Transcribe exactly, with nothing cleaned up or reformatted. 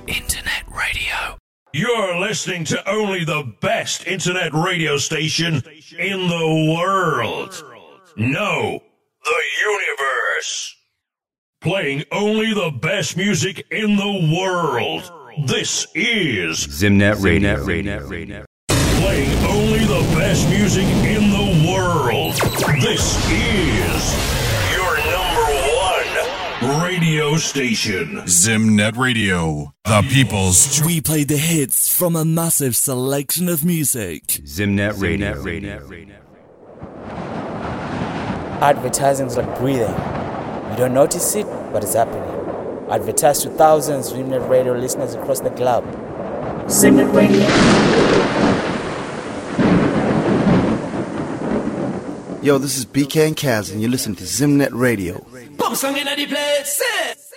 Internet radio. You're listening to only the best internet radio station in the world. No, the universe. Playing only the best music in the world. This is Zimnet Radio. Radio. Playing only the best music in the world. This is your number one radio station. Zimnet Radio, the people's. We play the hits from a massive selection of music. Zimnet Radio. Radio. Advertising is like breathing. You don't notice it, but it's happening. Advertise to thousands of Zimnet Radio listeners across the globe. Zimnet Radio. Yo, this is B K and Kaz, and you're listening to Zimnet Radio. Pop song in the place.